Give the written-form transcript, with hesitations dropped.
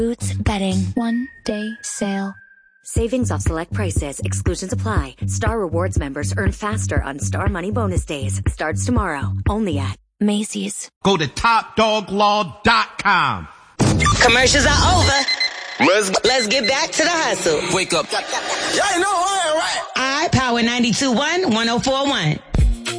Boots Bedding. One-day sale. Savings off select prices. Exclusions apply. Star Rewards members earn faster on Star Money Bonus Days. Starts tomorrow. Only at Macy's. Go to TopDogLaw.com. Commercials are over. Let's get back to the hustle. Wake up. Y'all know who I am, right? I Power 92.1, 104.1.